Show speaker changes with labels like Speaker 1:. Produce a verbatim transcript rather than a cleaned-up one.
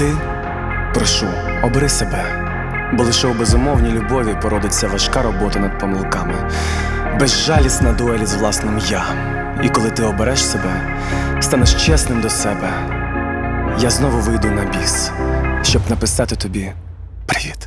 Speaker 1: ти, прошу, обери себе, бо лише у безумовній любові породиться важка робота над помилками, безжалісна дуель з власним я. І коли ти обереш себе, станеш чесним до себе, я знову вийду на біс, щоб написати тобі привіт.